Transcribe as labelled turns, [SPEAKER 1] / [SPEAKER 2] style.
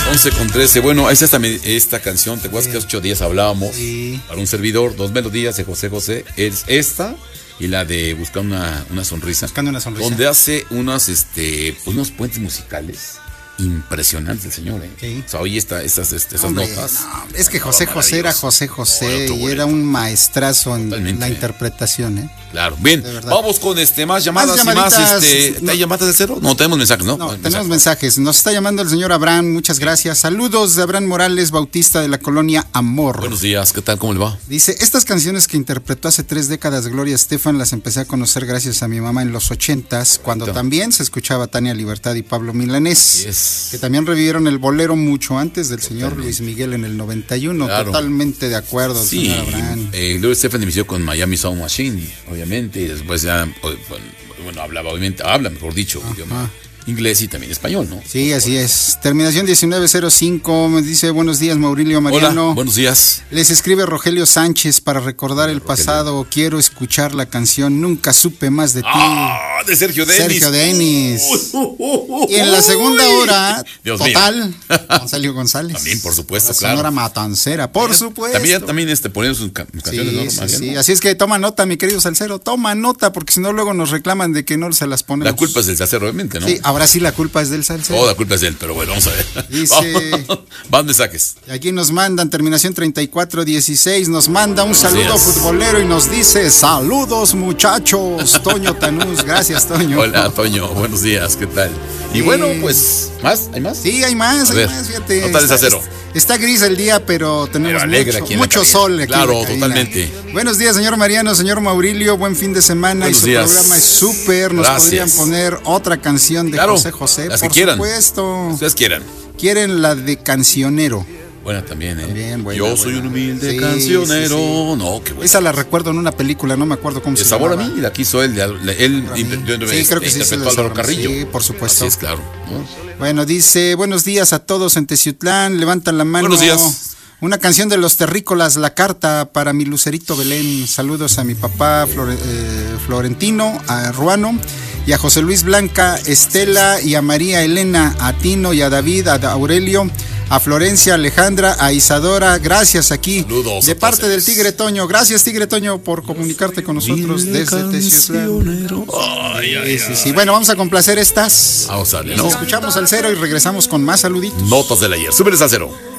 [SPEAKER 1] 11:13. Bueno, es esta canción. ¿Te acuerdas que hace 8 días hablábamos?
[SPEAKER 2] Sí.
[SPEAKER 1] Para un servidor, 2 melodías de José José. Es esta y la de Buscar una sonrisa.
[SPEAKER 2] Buscando una sonrisa.
[SPEAKER 1] Donde hace unos puentes musicales impresionantes el señor, ¿eh?
[SPEAKER 2] Sí.
[SPEAKER 1] O sea, oye esas
[SPEAKER 2] Hombre,
[SPEAKER 1] notas.
[SPEAKER 2] no, es que José José era José José y era un maestrazo en
[SPEAKER 1] Totalmente.
[SPEAKER 2] la interpretación, ¿eh?
[SPEAKER 1] Claro, bien, vamos con más llamadas y más, ¿hay llamadas de cero? No, tenemos mensajes, ¿no?
[SPEAKER 2] No, tenemos mensajes. Nos está llamando el señor Abraham, muchas gracias. Saludos de Abraham Morales, bautista de la colonia Amor.
[SPEAKER 1] Buenos días, ¿qué tal? ¿Cómo le va?
[SPEAKER 2] Dice, estas canciones que interpretó hace 3 décadas Gloria Estefan las empecé a conocer gracias a mi mamá en los 80s, cuando también se escuchaba Tania Libertad y Pablo Milanés, que también revivieron el bolero mucho antes del señor Luis Miguel en el 91. Claro. Totalmente de acuerdo,
[SPEAKER 1] sí,
[SPEAKER 2] señor Abraham.
[SPEAKER 1] Gloria Estefan inició con Miami Sound Machine, obviamente, y después ya, bueno, habla, mejor dicho, idioma inglés y también español, ¿no?
[SPEAKER 2] Sí, así es. Terminación 1905, me dice, buenos días, Maurilio Mariano.
[SPEAKER 1] Hola, buenos días.
[SPEAKER 2] Les escribe Rogelio Sánchez para recordar el pasado. Quiero escuchar la canción Nunca supe más de ti.
[SPEAKER 1] De Sergio Denis.
[SPEAKER 2] Sergio Denis. Y en la segunda hora, total, Gonzalo González.
[SPEAKER 1] También, por supuesto,
[SPEAKER 2] la
[SPEAKER 1] claro.
[SPEAKER 2] Sonora Matancera, por supuesto.
[SPEAKER 1] También ponen sus canciones, ¿no?
[SPEAKER 2] Sí. Así es que toma nota, mi querido salsero, toma nota, porque si no luego nos reclaman de que no se las ponemos.
[SPEAKER 1] La culpa es del salsero, obviamente, ¿no?
[SPEAKER 2] Sí, ahora sí la culpa es del salsero.
[SPEAKER 1] La culpa es de él, pero bueno, vamos a ver.
[SPEAKER 2] Dice,
[SPEAKER 1] van mensajes.
[SPEAKER 2] Aquí nos mandan, terminación 3416, nos manda un saludo futbolero y nos dice, saludos muchachos, Toño Tanús, gracias Toño.
[SPEAKER 1] Hola Toño, buenos días, ¿qué tal? Y bueno, pues, ¿hay más?
[SPEAKER 2] Sí, hay más, fíjate.
[SPEAKER 1] No tal desacero.
[SPEAKER 2] Está gris el día, pero tenemos mucho sol aquí.
[SPEAKER 1] Claro, totalmente.
[SPEAKER 2] Buenos días, señor Mariano, señor Maurilio, buen fin de semana.
[SPEAKER 1] Buenos días.
[SPEAKER 2] Programa es súper. Nos podrían poner otra canción de José José,
[SPEAKER 1] las
[SPEAKER 2] por
[SPEAKER 1] que quieran.
[SPEAKER 2] supuesto.
[SPEAKER 1] Ustedes quieran.
[SPEAKER 2] Quieren la de Cancionero.
[SPEAKER 1] Buena también, ¿eh?
[SPEAKER 2] También, buena,
[SPEAKER 1] Yo soy un humilde cancionero. Sí. No, qué bueno.
[SPEAKER 2] Esa la recuerdo en una película, no me acuerdo cómo se llama.
[SPEAKER 1] El sabor a mí, la quiso él.
[SPEAKER 2] Sí, creo que sí.
[SPEAKER 1] Interpretó a Álvaro Carrillo.
[SPEAKER 2] Sí, por supuesto.
[SPEAKER 1] Así es, claro.
[SPEAKER 2] Bueno, dice, buenos días a todos en Teciutlán, levantan la mano.
[SPEAKER 1] Buenos días.
[SPEAKER 2] Una canción de los Terrícolas, La Carta, para mi Lucerito Belén. Saludos a mi papá Florentino, a Ruano, y a José Luis Blanca, Estela, y a María Elena, a Tino y a David, a Aurelio, a Florencia, Alejandra, a Isadora. Gracias aquí.
[SPEAKER 1] Saludos
[SPEAKER 2] de parte del Tigre Toño. Gracias, Tigre Toño, por comunicarte con nosotros desde Teciutlán. Sí. Bueno, vamos a complacer estas.
[SPEAKER 1] Vamos a darle,
[SPEAKER 2] ¿no? Escuchamos al cero y regresamos con más saluditos.
[SPEAKER 1] Notas del ayer. Súbeles al cero.